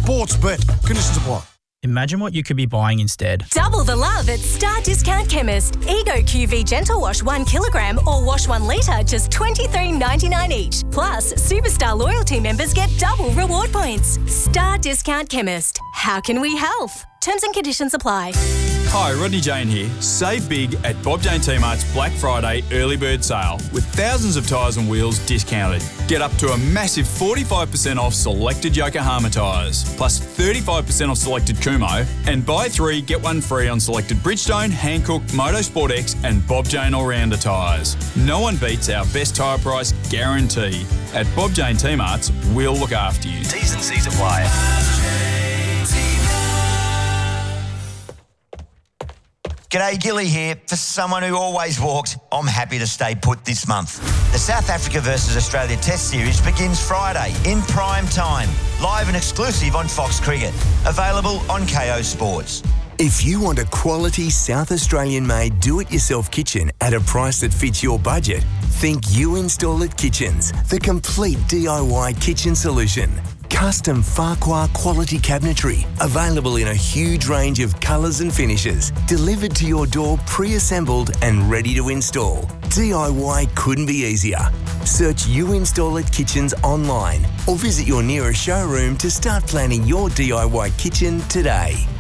Sportsbet. Conditions apply. Imagine what you could be buying instead. Double the love at Star Discount Chemist. Ego QV Gentle Wash 1 kilogram or Wash 1 litre, just $23.99 each. Plus, Superstar Loyalty members get double reward points. Star Discount Chemist. How can we help? Terms and conditions apply. Hi, Rodney Jane here. Save big at Bob Jane T-Mart's Black Friday early bird sale with thousands of tyres and wheels discounted. Get up to a massive 45% off selected Yokohama tyres, plus 35% off selected Kumho, and buy 3, get 1 free on selected Bridgestone, Hankook, Motorsport X and Bob Jane All-Rounder tyres. No one beats our best tyre price guarantee. At Bob Jane T-Mart's, we'll look after you. T's and C's apply. G'day, Gilly here. For someone who always walked, I'm happy to stay put this month. The South Africa versus Australia Test Series begins Friday in prime time. Live and exclusive on Fox Cricket. Available on KO Sports. If you want a quality South Australian-made do-it-yourself kitchen at a price that fits your budget, think You Install It Kitchens, the complete DIY kitchen solution. Custom Farquhar quality cabinetry, available in a huge range of colours and finishes, delivered to your door pre-assembled and ready to install. DIY couldn't be easier. Search You Install It Kitchens online or visit your nearest showroom to start planning your DIY kitchen today.